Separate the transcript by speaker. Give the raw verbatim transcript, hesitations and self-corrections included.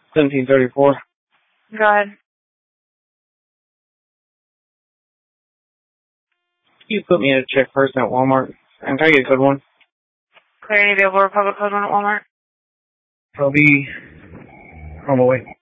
Speaker 1: seventeen thirty-four.
Speaker 2: Go ahead.
Speaker 1: You put me at a check first at Walmart. And can I get a good one?
Speaker 2: Clear any available Republic code one at Walmart?
Speaker 1: I'll be on the way.